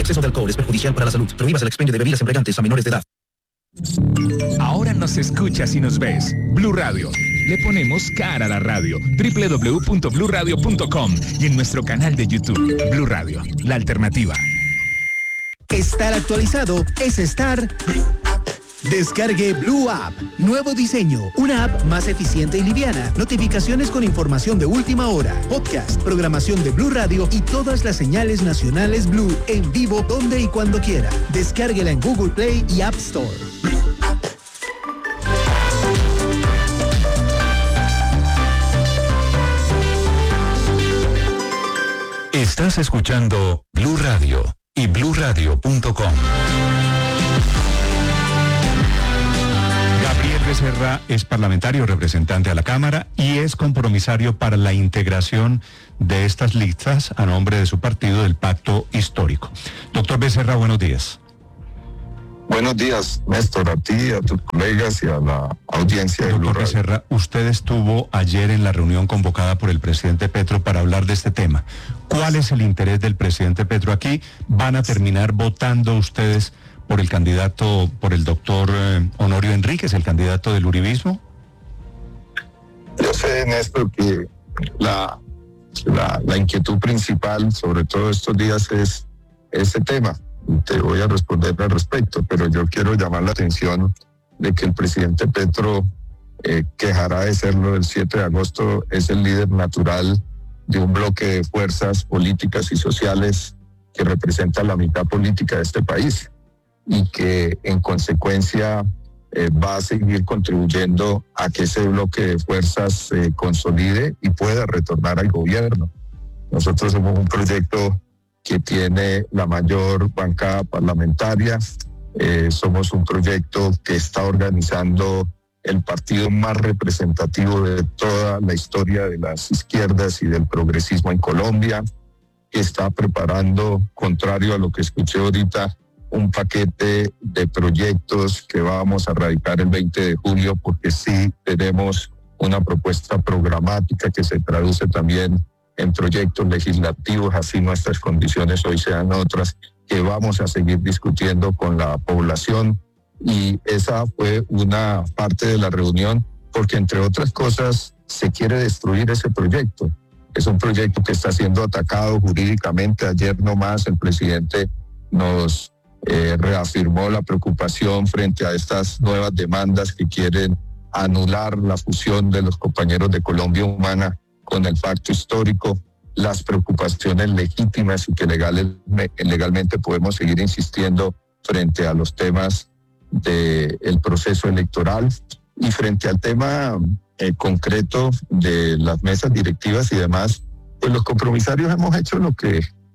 El exceso de alcohol es perjudicial para la salud. Prohíbas el expendio de bebidas embriagantes a menores de edad. Ahora nos escuchas y nos ves. Blue Radio. Le ponemos cara a la radio. www.bluradio.com y en nuestro canal de YouTube. Blue Radio, la alternativa. Estar actualizado es estar... Descargue Blue App. Nuevo diseño. Una app más eficiente y liviana. Notificaciones con información de última hora. Podcast, programación de Blue Radio y todas las señales nacionales Blue en vivo donde y cuando quiera. Descárguela en Google Play y App Store. Estás escuchando Blue Radio y bluradio.com. Gabriel Becerra es parlamentario representante a la Cámara y es compromisario para la integración de estas listas a nombre de su partido del Pacto Histórico. Doctor Becerra, buenos días. Buenos días, Néstor, a ti, a tus colegas y a la audiencia de Blue Radio. Doctor Becerra, usted estuvo ayer en la reunión convocada por el presidente Petro para hablar de este tema. ¿Cuál es el interés del presidente Petro aquí? ¿Van a terminar votando ustedes por el candidato, por el doctor Honorio Enríquez, el candidato del uribismo? Yo sé, Néstor, que la inquietud principal, sobre todo estos días, es ese tema. Te voy a responder al respecto, pero yo quiero llamar la atención de que el presidente Petro, que dejará de serlo el 7 de agosto, es el líder natural de un bloque de fuerzas políticas y sociales que representa la mitad política de este país y que en consecuencia va a seguir contribuyendo a que ese bloque de fuerzas se consolide y pueda retornar al gobierno. Nosotros somos un proyecto que tiene la mayor bancada parlamentaria, somos un proyecto que está organizando el partido más representativo de toda la historia de las izquierdas y del progresismo en Colombia, que está preparando, contrario a lo que escuché ahorita, un paquete de proyectos que vamos a radicar el 20 de julio, porque sí tenemos una propuesta programática que se traduce también en proyectos legislativos, así nuestras condiciones hoy sean otras, que vamos a seguir discutiendo con la población. Y esa fue una parte de la reunión, porque entre otras cosas se quiere destruir ese proyecto. Es un proyecto que está siendo atacado jurídicamente. Ayer nomás el presidente nos reafirmó la preocupación frente a estas nuevas demandas que quieren anular la fusión de los compañeros de Colombia Humana con el Pacto Histórico, las preocupaciones legítimas y que legalmente podemos seguir insistiendo frente a los temas del proceso electoral y frente al tema concreto de las mesas directivas y demás. Pues los compromisarios hemos hecho lo que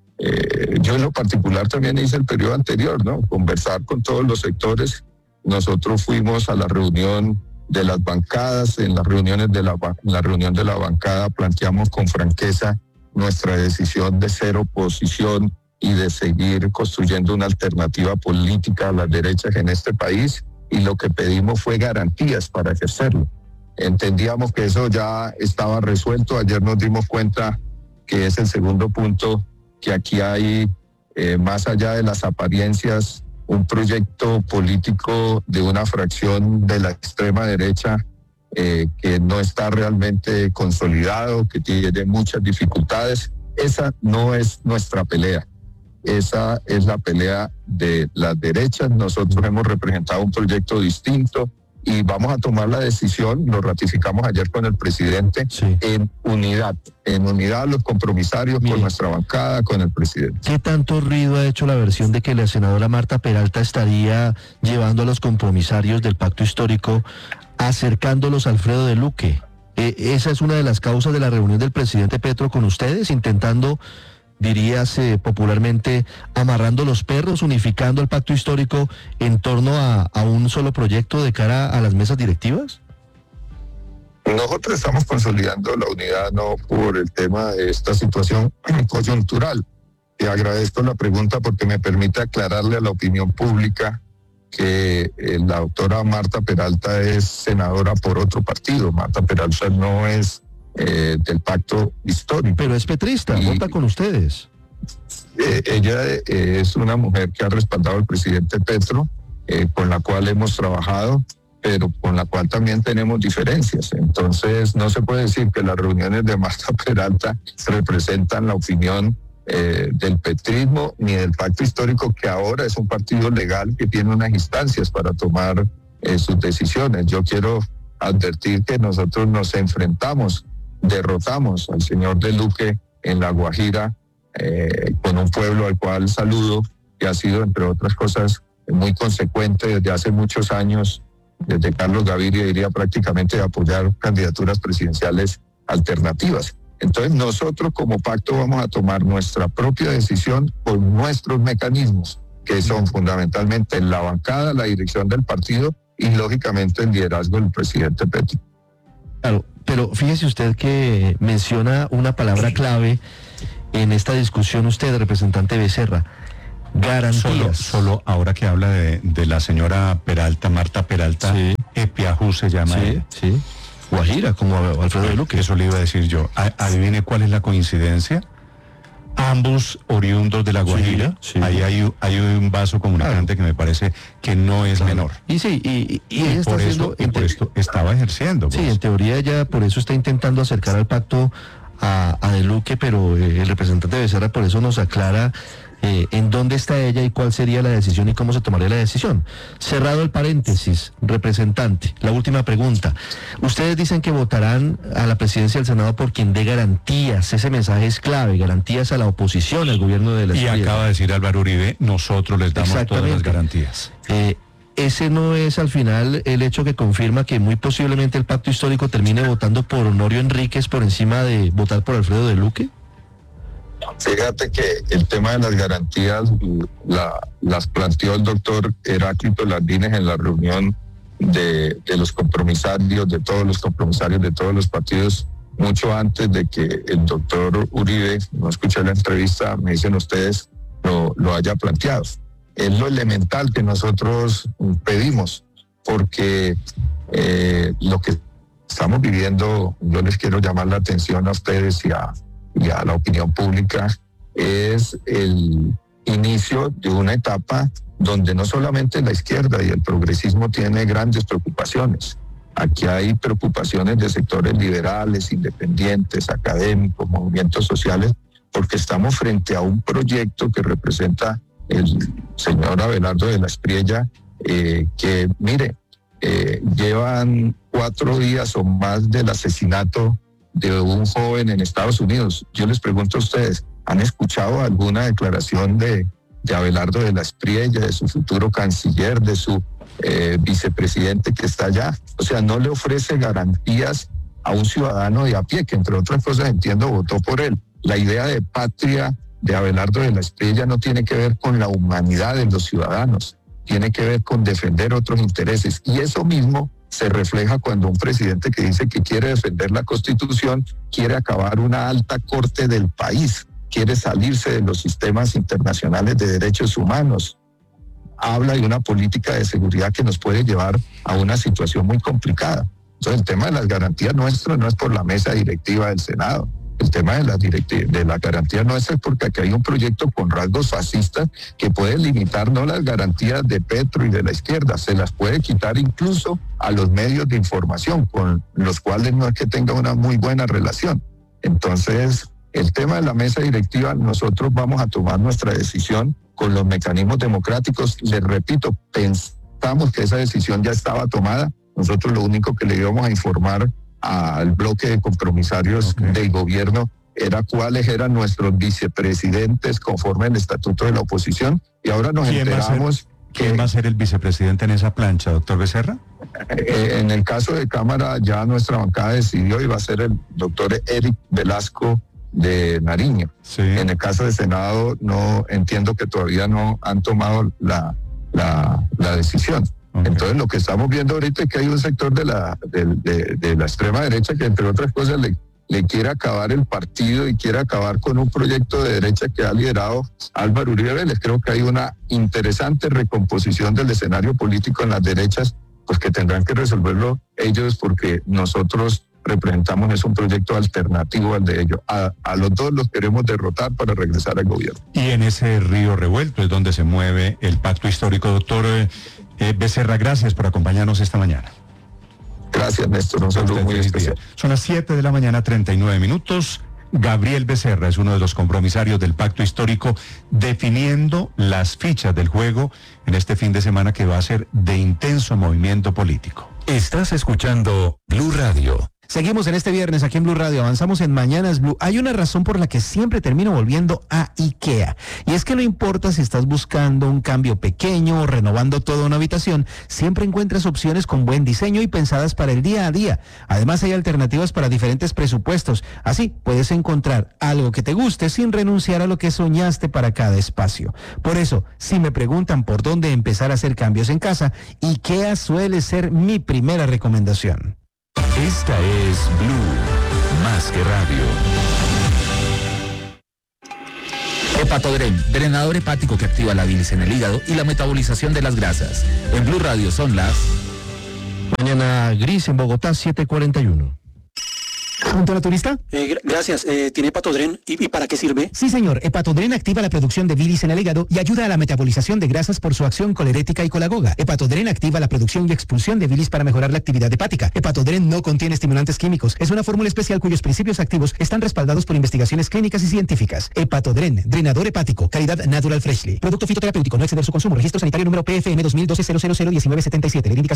yo en lo particular también hice el periodo anterior, ¿no? Conversar con todos los sectores. Nosotros fuimos a la reunión de las bancadas, en las reuniones de la reunión de la bancada planteamos con franqueza nuestra decisión de ser oposición y de seguir construyendo una alternativa política a las derechas en este país, y lo que pedimos fue garantías para ejercerlo. Entendíamos que eso ya estaba resuelto. Ayer nos dimos cuenta que es el segundo punto, que aquí hay, más allá de las apariencias, un proyecto político de una fracción de la extrema derecha que no está realmente consolidado, que tiene muchas dificultades. Esa no es nuestra pelea. Esa es la pelea de las derechas. Nosotros hemos representado un proyecto distinto y vamos a tomar la decisión, lo ratificamos ayer con el presidente, sí, en unidad los compromisarios, con nuestra bancada, con el presidente. ¿Qué tanto ruido ha hecho la versión de que la senadora Marta Peralta estaría llevando a los compromisarios del Pacto Histórico, acercándolos a Alfredo de Luque? ¿Esa es una de las causas de la reunión del presidente Petro con ustedes, intentando, diríase popularmente, amarrando los perros, unificando el Pacto Histórico en torno a un solo proyecto de cara a las mesas directivas? Nosotros estamos consolidando la unidad no por el tema de esta situación coyuntural. Te agradezco la pregunta porque me permite aclararle a la opinión pública que la doctora Marta Peralta es senadora por otro partido. Marta Peralta no es del Pacto Histórico. Pero es petrista, vota con ustedes. ella es una mujer que ha respaldado al presidente Petro, con la cual hemos trabajado, pero con la cual también tenemos diferencias. Entonces, no se puede decir que las reuniones de Marta Peralta representan la opinión del petrismo ni del pacto histórico, que ahora es un partido legal que tiene unas instancias para tomar sus decisiones. Yo quiero advertir que nosotros nos enfrentamos, derrotamos al señor de Luque en La Guajira, con un pueblo al cual saludo, que ha sido, entre otras cosas, muy consecuente desde hace muchos años, desde Carlos Gaviria, diría prácticamente, de apoyar candidaturas presidenciales alternativas. Entonces nosotros como pacto vamos a tomar nuestra propia decisión con nuestros mecanismos, que son fundamentalmente la bancada, la dirección del partido y lógicamente el liderazgo del presidente Petro. Claro, pero fíjese usted que menciona una palabra clave en esta discusión usted, representante Becerra: garantías. Solo ahora que habla de la señora Peralta, Marta Peralta, Sí. Epiajú se llama ella. Sí. Guajira, como Alfredo de Luque. Eso le iba a decir yo. Adivine cuál es la coincidencia. Ambos oriundos de La Guajira. Sí. Ahí hay un vaso comunicante que me parece que no es menor. Y sí, y ella está Por haciendo... eso, por esto estaba ejerciendo. Sí, pues. en teoría ella por eso está intentando acercar al pacto a De Luque, pero el representante Becerra por eso nos aclara en dónde está ella y cuál sería la decisión y cómo se tomaría la decisión. Cerrado el paréntesis, representante, la última pregunta. Ustedes dicen que votarán a la presidencia del Senado por quien dé garantías. Ese mensaje es clave, garantías a la oposición, al gobierno de la Y acaba de decir Álvaro Uribe, nosotros les damos todas las Exactamente. garantías. Ese no es al final el hecho que confirma que muy posiblemente el pacto histórico termine votando por Honorio Enríquez por encima de votar por Alfredo de Luque. Fíjate que el tema de las garantías las planteó el doctor Heráclito Landines en la reunión de los compromisarios, de todos los compromisarios de todos los partidos, mucho antes de que el doctor Uribe, no escuché la entrevista, me dicen ustedes, lo haya planteado. Es lo elemental que nosotros pedimos, porque lo que estamos viviendo, yo les quiero llamar la atención a ustedes y a la opinión pública, es el inicio de una etapa donde no solamente la izquierda y el progresismo tiene grandes preocupaciones. Aquí hay preocupaciones de sectores liberales, independientes, académicos, movimientos sociales, porque estamos frente a un proyecto que representa el señor Abelardo de la Espriella, que, mire, llevan 4 días o más del asesinato de un joven en Estados Unidos. Yo les pregunto a ustedes, ¿han escuchado alguna declaración de Abelardo de la Espriella, de su futuro canciller, de su vicepresidente que está allá? O sea, no le ofrece garantías a un ciudadano de a pie, que entre otras cosas, entiendo, votó por él. La idea de patria de Abelardo de la Espriella no tiene que ver con la humanidad de los ciudadanos, tiene que ver con defender otros intereses. Y eso mismo se refleja cuando un presidente que dice que quiere defender la Constitución, quiere acabar una alta corte del país, quiere salirse de los sistemas internacionales de derechos humanos, habla de una política de seguridad que nos puede llevar a una situación muy complicada. Entonces el tema de las garantías nuestras no es por la mesa directiva del Senado. El tema de la garantía nuestra es porque aquí hay un proyecto con rasgos fascistas que puede limitar no las garantías de Petro y de la izquierda, se las puede quitar incluso a los medios de información, con los cuales no es que tenga una muy buena relación. Entonces, el tema de la mesa directiva, nosotros vamos a tomar nuestra decisión con los mecanismos democráticos. Les repito, pensamos que esa decisión ya estaba tomada. Nosotros lo único que le íbamos a informar al bloque de compromisarios del gobierno era cuáles eran nuestros vicepresidentes conforme al estatuto de la oposición, y ahora nos enteramos ¿Quién va a ser el vicepresidente en esa plancha, doctor Becerra? En el caso de Cámara ya nuestra bancada decidió y va a ser el doctor Eric Velasco de Nariño. Sí. En el caso de Senado no entiendo que todavía no han tomado la decisión. Okay. Entonces lo que estamos viendo ahorita es que hay un sector de la extrema derecha que entre otras cosas le quiere acabar el partido y quiere acabar con un proyecto de derecha que ha liderado Álvaro Uribe Vélez. Creo que hay una interesante recomposición del escenario político en las derechas, pues que tendrán que resolverlo ellos, porque nosotros representamos es un proyecto alternativo al de ellos. A los dos los queremos derrotar para regresar al gobierno. Y en ese río revuelto es donde se mueve el pacto histórico. Doctor Becerra, gracias por acompañarnos esta mañana. Gracias, Néstor. Un saludo muy especial. Son las 7 de la mañana, 39 minutos. Gabriel Becerra es uno de los compromisarios del pacto histórico, definiendo las fichas del juego en este fin de semana que va a ser de intenso movimiento político. Estás escuchando Blue Radio. Seguimos en este viernes aquí en Blue Radio, avanzamos en Mañanas Blue. Hay una razón por la que siempre termino volviendo a IKEA, y es que no importa si estás buscando un cambio pequeño o renovando toda una habitación, siempre encuentras opciones con buen diseño y pensadas para el día a día. Además hay alternativas para diferentes presupuestos, así puedes encontrar algo que te guste sin renunciar a lo que soñaste para cada espacio. Por eso, si me preguntan por dónde empezar a hacer cambios en casa, IKEA suele ser mi primera recomendación. Esta es Blue, más que radio. Hepatodren, drenador hepático que activa la bilis en el hígado y la metabolización de las grasas. En Blue Radio son las... Mañana gris en Bogotá, 7:41. ¿Punto a la turista? Gracias. ¿Tiene Hepatodren? ¿Y para qué sirve? Sí, señor. Hepatodren activa la producción de bilis en el hígado y ayuda a la metabolización de grasas por su acción colerética y colagoga. Hepatodren activa la producción y expulsión de bilis para mejorar la actividad hepática. Hepatodren no contiene estimulantes químicos. Es una fórmula especial cuyos principios activos están respaldados por investigaciones clínicas y científicas. Hepatodren, drenador hepático, calidad Natural Freshly. Producto fitoterapéutico, no exceder su consumo. Registro sanitario número PFM 2012 0001977.